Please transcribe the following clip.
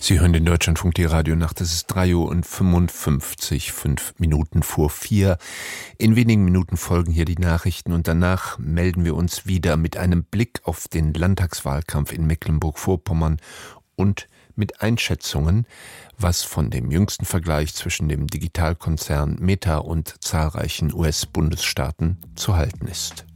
Sie hören den Deutschlandfunk, die Radionacht. Es ist 3:55 Uhr, 5 Minuten vor 4. In wenigen Minuten folgen hier die Nachrichten und danach melden wir uns wieder mit einem Blick auf den Landtagswahlkampf in Mecklenburg-Vorpommern und mit Einschätzungen, was von dem jüngsten Vergleich zwischen dem Digitalkonzern Meta und zahlreichen US-Bundesstaaten zu halten ist.